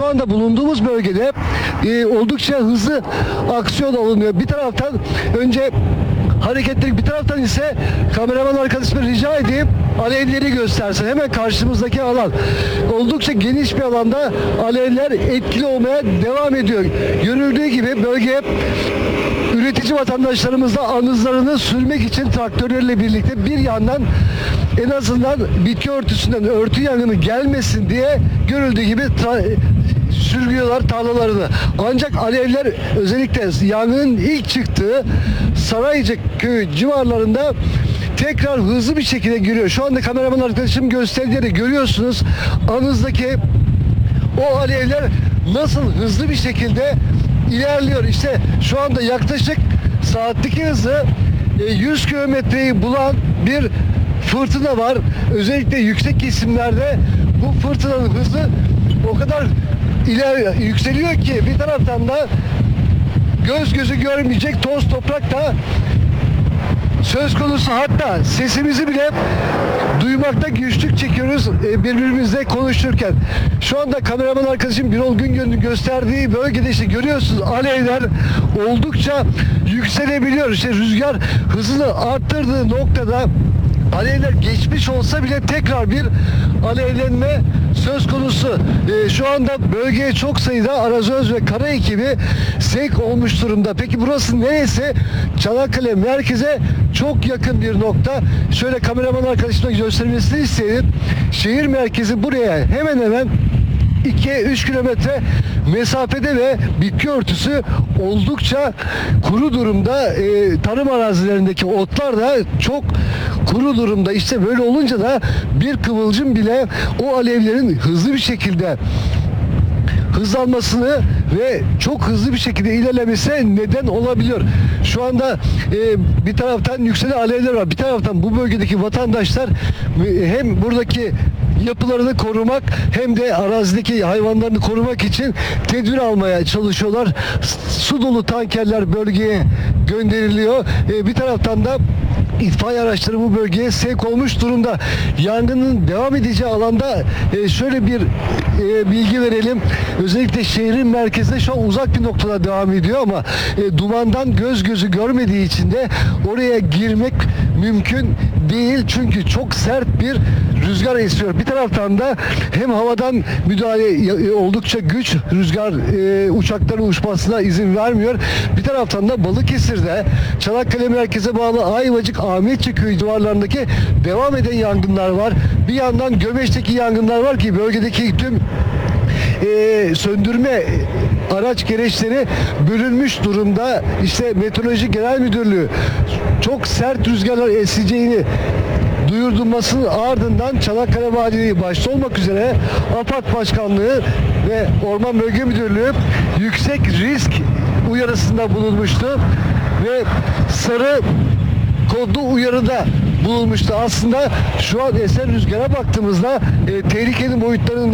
şu anda bulunduğumuz bölgede oldukça hızlı aksiyon alınıyor. Bir taraftan önce hareketlilik, bir taraftan ise kameraman arkadaşıma rica edeyim alevleri göstersin. Hemen karşımızdaki alan oldukça geniş bir alanda alevler etkili olmaya devam ediyor. Görüldüğü gibi bölge üretici vatandaşlarımız da anızlarını sürmek için traktörlerle birlikte bir yandan en azından bitki örtüsünden örtü yangını gelmesin diye görüldüğü gibi sürgüyorlar tarlalarını. Ancak alevler özellikle yangının ilk çıktığı Saraycık köyü civarlarında tekrar hızlı bir şekilde giriyor. Şu anda kameraman arkadaşım gösterdiği yeri görüyorsunuz. Anızdaki o alevler nasıl hızlı bir şekilde ilerliyor. İşte şu anda yaklaşık saatteki hızı 100 kilometreyi bulan bir fırtına var. Özellikle yüksek kesimlerde bu fırtınanın hızı o kadar yükseliyor ki bir taraftan da göz gözü görmeyecek toz toprak da söz konusu, hatta sesimizi bile duymakta güçlük çekiyoruz birbirimizle konuşurken. Şu anda kameraman arkadaşım Birol Güngör'ün gösterdiği bölgede işte görüyorsunuz alevler oldukça yükselebiliyor. İşte rüzgar hızını arttırdığı noktada alevler geçmiş olsa bile tekrar bir alevlenme söz konusu. Şu anda bölgeye çok sayıda arazöz ve kara ekibi sevk olmuş durumda. Peki burası neresi? Çanakkale merkeze çok yakın bir nokta. Şöyle kameraman arkadaşımla göstermesini istedim. Şehir merkezi buraya hemen hemen 2-3 kilometre mesafede ve bitki örtüsü oldukça kuru durumda. Tarım arazilerindeki otlar da çok kuru durumda. İşte böyle olunca da bir kıvılcım bile o alevlerin hızlı bir şekilde hızlanmasını ve çok hızlı bir şekilde ilerlemesine neden olabiliyor. Şu anda bir taraftan yükselen alevler var. Bir taraftan bu bölgedeki vatandaşlar hem buradaki yapılarını korumak hem de arazideki hayvanlarını korumak için tedbir almaya çalışıyorlar. Su dolu tankerler bölgeye gönderiliyor. Bir taraftan da itfaiye araçları bu bölgeye sevk olmuş durumda. Yangının devam edeceği alanda şöyle bir bilgi verelim. Özellikle şehrin merkezinde şu an uzak bir noktada devam ediyor ama dumandan göz gözü görmediği için de oraya girmek mümkün değil. Çünkü çok sert bir rüzgar esiyor. Bir taraftan da hem havadan müdahale oldukça güç, rüzgar uçakların uçmasına izin vermiyor. Bir taraftan da Balıkesir'de Çanakkale merkeze bağlı Ayvacık Ahmetçi köyü civarlarındaki devam eden yangınlar var. Bir yandan Gömeç'teki yangınlar var ki bölgedeki tüm söndürme araç gereçleri bölünmüş durumda. İşte Meteoroloji Genel Müdürlüğü çok sert rüzgarlar eseceğini duyurulmasının ardından Çanakkale Valiliği başta olmak üzere AFAD Başkanlığı ve Orman Bölge Müdürlüğü yüksek risk uyarısında bulunmuştu ve sarı kodlu uyarıda bulunmuştu. Aslında şu an esen rüzgara baktığımızda tehlikenin boyutlarının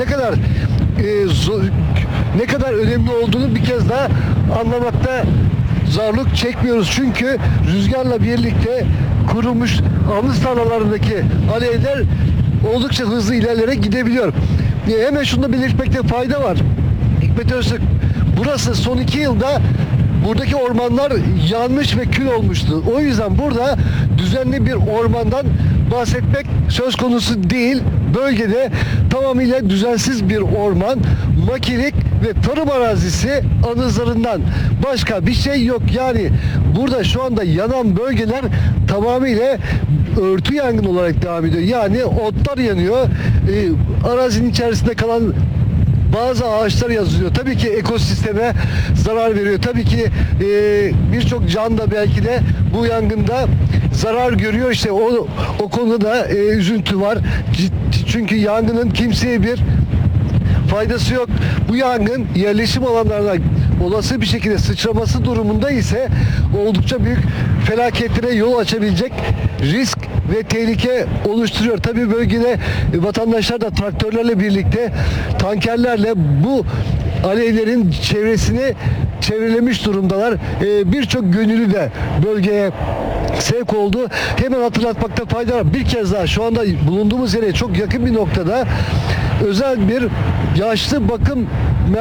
ne kadar önemli olduğunu bir kez daha anlamakta zorluk çekmiyoruz. Çünkü rüzgarla birlikte kurumuş anız tarlalarındaki alevler oldukça hızlı ilerleyerek gidebiliyor. Hemen şunu da belirtmekte fayda var. Hikmet Öztürk, burası son 2 yılda buradaki ormanlar yanmış ve kül olmuştu. O yüzden burada düzenli bir ormandan bahsetmek söz konusu değil. Bölgede tamamıyla düzensiz bir orman, makilik ve tarım arazisi anızlarından başka bir şey yok. Yani burada şu anda yanan bölgeler tamamıyla örtü yangın olarak devam ediyor. Yani otlar yanıyor. Arazinin içerisinde kalan bazı ağaçlar yazılıyor. Tabii ki ekosisteme zarar veriyor. Tabii ki birçok can da belki de bu yangında zarar görüyor. İşte o konuda da üzüntü var. Çünkü yangının kimseye bir faydası yok. Bu yangın yerleşim alanlarına olası bir şekilde sıçraması durumunda ise oldukça büyük felaketlere yol açabilecek risk ve tehlike oluşturuyor. Tabii bölgede vatandaşlar da traktörlerle birlikte tankerlerle bu alevlerin çevresini çevrelemiş durumdalar. Birçok gönüllü de bölgeye sevk oldu. Hemen hatırlatmakta fayda var. Bir kez daha şu anda bulunduğumuz yere çok yakın bir noktada özel bir yaşlı bakım